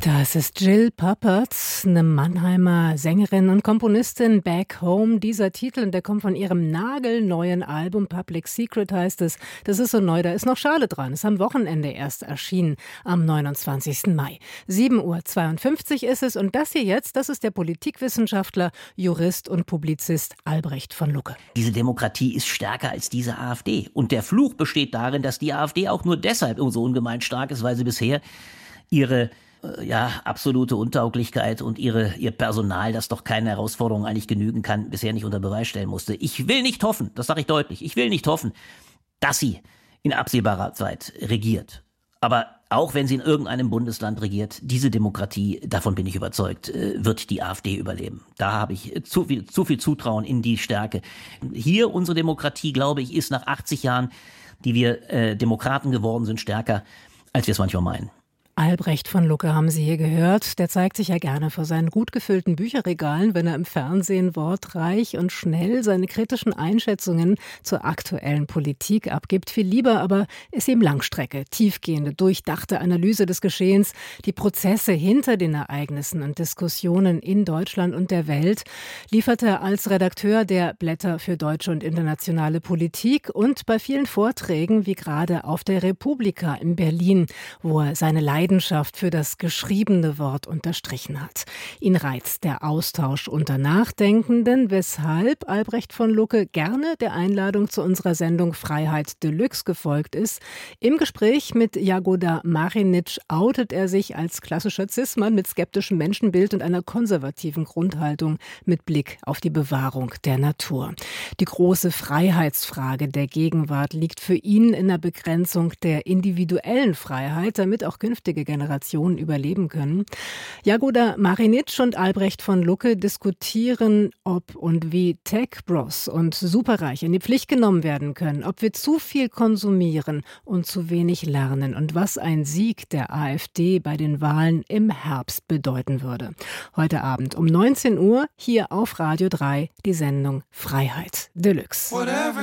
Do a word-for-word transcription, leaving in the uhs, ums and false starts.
Das ist Jill Poppert, eine Mannheimer Sängerin und Komponistin. Back Home, dieser Titel, der kommt von ihrem nagelneuen Album Public Secret heißt es. Das ist so neu, da ist noch Schale dran. Ist am Wochenende erst erschienen, am neunundzwanzigsten Mai. sieben Uhr zweiundfünfzig ist es und das hier jetzt, das ist der Politikwissenschaftler, Jurist und Publizist Albrecht von Lucke. Diese Demokratie ist stärker als diese AfD. Und der Fluch besteht darin, dass die AfD auch nur deshalb so ungemein stark ist, weil sie bisher ihre ja, absolute Untauglichkeit und ihre, ihr Personal, das doch keine Herausforderung eigentlich genügen kann, bisher nicht unter Beweis stellen musste. Ich will nicht hoffen, das sage ich deutlich, ich will nicht hoffen, dass sie in absehbarer Zeit regiert. Aber auch wenn sie in irgendeinem Bundesland regiert, diese Demokratie, davon bin ich überzeugt, wird die AfD überleben. Da habe ich zu viel, zu viel Zutrauen in die Stärke. Hier unsere Demokratie, glaube ich, ist nach achtzig Jahren, die wir äh, Demokraten geworden sind, stärker, als wir es manchmal meinen. Albrecht von Lucke haben Sie hier gehört. Der zeigt sich ja gerne vor seinen gut gefüllten Bücherregalen, wenn er im Fernsehen wortreich und schnell seine kritischen Einschätzungen zur aktuellen Politik abgibt. Viel lieber aber ist ihm Langstrecke, tiefgehende, durchdachte Analyse des Geschehens, die Prozesse hinter den Ereignissen und Diskussionen in Deutschland und der Welt, liefert er als Redakteur der Blätter für deutsche und internationale Politik und bei vielen Vorträgen, wie gerade auf der Republika in Berlin, wo er seine Leidenschaft Leidenschaft für das geschriebene Wort unterstrichen hat. Ihn reizt der Austausch unter Nachdenkenden, weshalb Albrecht von Lucke gerne der Einladung zu unserer Sendung Freiheit Deluxe gefolgt ist. Im Gespräch mit Jagoda Marinic outet er sich als klassischer Cis-Mann mit skeptischem Menschenbild und einer konservativen Grundhaltung mit Blick auf die Bewahrung der Natur. Die große Freiheitsfrage der Gegenwart liegt für ihn in der Begrenzung der individuellen Freiheit, damit auch künftige Generationen überleben können. Jagoda Marinic und Albrecht von Lucke diskutieren, ob und wie Tech-Bros und Superreiche in die Pflicht genommen werden können, ob wir zu viel konsumieren und zu wenig lernen und was ein Sieg der AfD bei den Wahlen im Herbst bedeuten würde. Heute Abend um neunzehn Uhr hier auf Radio drei die Sendung Freiheit Deluxe. Whatever